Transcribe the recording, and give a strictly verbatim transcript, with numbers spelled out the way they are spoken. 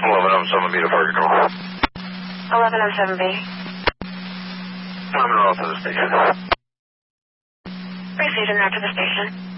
eleven oh seven B to Fire Control. eleven oh seven B. I'm en route to the station. Proceed en route to the station.